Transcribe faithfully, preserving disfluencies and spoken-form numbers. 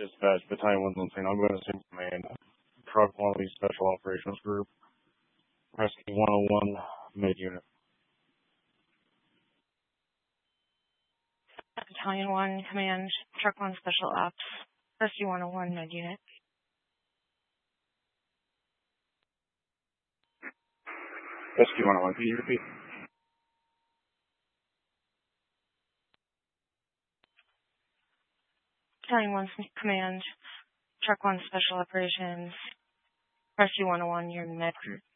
Dispatch, Battalion one one, I'll go to Same Command. Truck one Elite Special Operations Group. Rescue one oh one, mid-unit. Battalion one, Command, Truck one Special Ops, Rescue one oh one, mid-unit. Rescue one oh one, can you repeat? Battalion one, Command, Truck one Special Operations, Rescue one oh one, your med group.